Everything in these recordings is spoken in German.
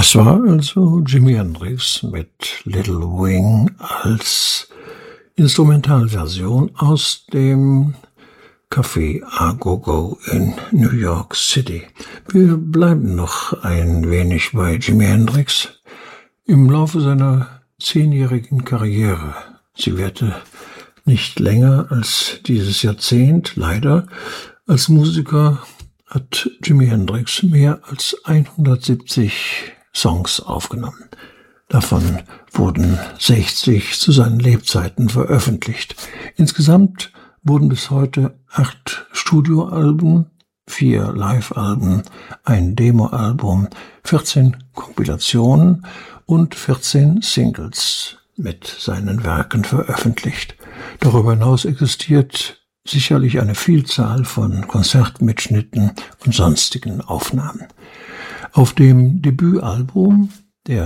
Das war also Jimi Hendrix mit Little Wing als Instrumentalversion aus dem Café A Go Go in New York City. Wir bleiben noch ein wenig bei Jimi Hendrix. Im Laufe seiner 10-jährigen Karriere, sie währte nicht länger als dieses Jahrzehnt, leider, als Musiker hat Jimi Hendrix mehr als 170 Songs aufgenommen. Davon wurden 60 zu seinen Lebzeiten veröffentlicht. Insgesamt wurden bis heute 8 Studioalben, 4 Live-Alben, ein Demo-Album, 14 Kompilationen und 14 Singles mit seinen Werken veröffentlicht. Darüber hinaus existiert sicherlich eine Vielzahl von Konzertmitschnitten und sonstigen Aufnahmen. Auf dem Debütalbum der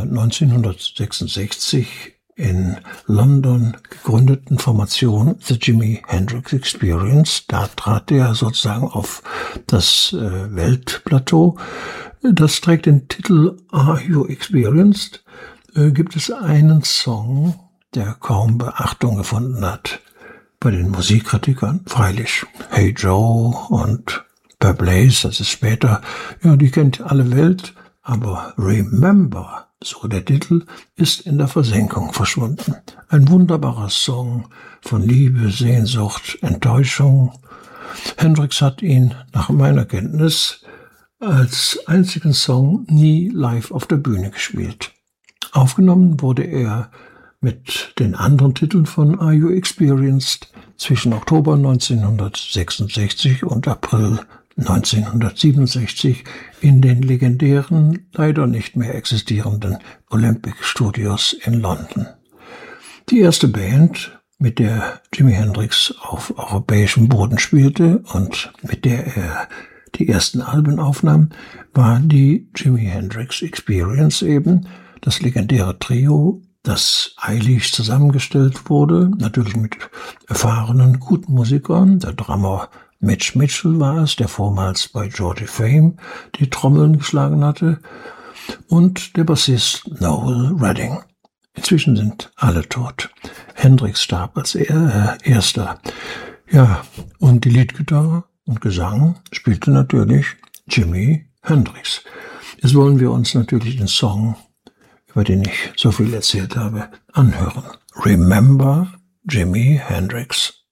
1966 in London gegründeten Formation The Jimi Hendrix Experience, da trat er sozusagen auf das Weltplateau. Das trägt den Titel Are You Experienced? Gibt es einen Song, der kaum Beachtung gefunden hat bei den Musikkritikern. Freilich Hey Joe und Purple Haze, das ist später, ja, die kennt alle Welt, aber Remember, so der Titel, ist in der Versenkung verschwunden. Ein wunderbarer Song von Liebe, Sehnsucht, Enttäuschung. Hendrix hat ihn nach meiner Kenntnis als einzigen Song nie live auf der Bühne gespielt. Aufgenommen wurde er mit den anderen Titeln von Are You Experienced zwischen Oktober 1966 und April 1967 in den legendären, leider nicht mehr existierenden Olympic Studios in London. Die erste Band, mit der Jimi Hendrix auf europäischem Boden spielte und mit der er die ersten Alben aufnahm, war die Jimi Hendrix Experience eben, das legendäre Trio, das eilig zusammengestellt wurde, natürlich mit erfahrenen, guten Musikern. Der Drummer Mitch Mitchell war es, der vormals bei Georgie Fame die Trommeln geschlagen hatte, und der Bassist Noel Redding. Inzwischen sind alle tot. Hendrix starb als erster. Ja, und die Leadgitarre und Gesang spielte natürlich Jimi Hendrix. Jetzt wollen wir uns natürlich den Song, über den ich so viel erzählt habe, anhören. Remember Jimi Hendrix.